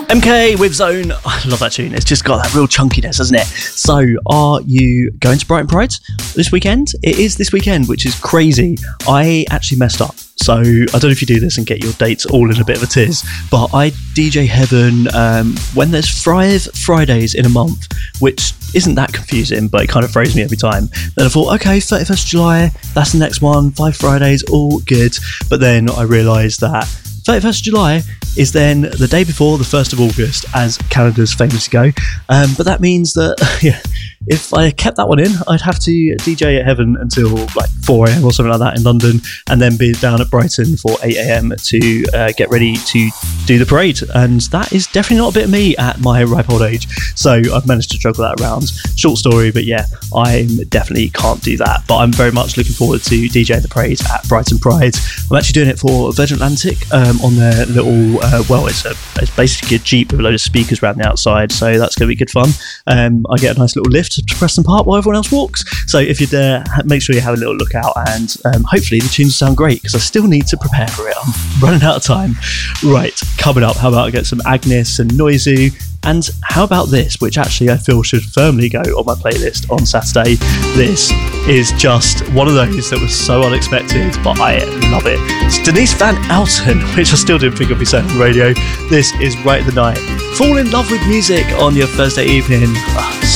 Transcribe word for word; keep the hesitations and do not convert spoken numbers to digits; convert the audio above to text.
M K with Zone. I love that tune. It's just got that real chunkiness, hasn't it? So, are you going to Brighton Pride this weekend? It is this weekend, which is crazy. I actually messed up. So, I don't know if you do this and get your dates all in a bit of a tiz, but I D J Heaven um, when there's five Fridays in a month, which isn't that confusing, but it kind of throws me every time. Then I thought, okay, thirty-first of July, that's the next one, five Fridays, all good. But then I realised that thirty-first of July is then the day before the first of August, as calendars famously go. Um, but that means that, yeah, if I kept that one in, I'd have to D J at Heaven until like four a.m. or something like that in London, and then be down at Brighton for eight a.m. to uh, get ready to do the parade. And that is definitely not a bit of me at my ripe old age. So I've managed to juggle that around. Short story, but yeah, I definitely can't do that. But I'm very much looking forward to DJing the parade at Brighton Pride. I'm actually doing it for Virgin Atlantic um, on their little, uh, well, it's, a, it's basically a Jeep with a load of speakers around the outside. So that's going to be good fun. Um, I get a nice little lift to Preston Park while everyone else walks. So if you're there, make sure you have a little look out, and um, hopefully the tunes sound great, because I still need to prepare for it. I'm running out of time. Right, coming up, how about I get some Agnes and Noizu, and how about this, which actually I feel should firmly go on my playlist on Saturday. This is just one of those that was so unexpected, but I love it. It's Denise Van Outen, which I still didn't think I'd be saying on the radio. This is Right the Night. Fall in love with music on your Thursday evening. Oh,